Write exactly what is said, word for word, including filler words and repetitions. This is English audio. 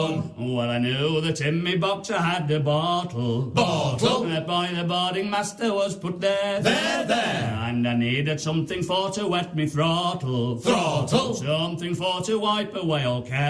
Well, I knew that in me box I had a bottle. Bottle? That by the boarding master was put there. There, there. And I needed something for to wet me throttle. Throttle? Something for to wipe away all care.